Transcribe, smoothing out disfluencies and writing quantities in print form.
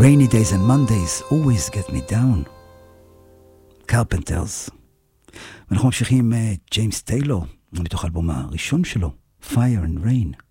Rainy days and Mondays always get me down. Carpenters. ואנחנו ממשיכים עם ג'יימס טיילור, מתוך האלבום הראשון שלו, Fire and Rain.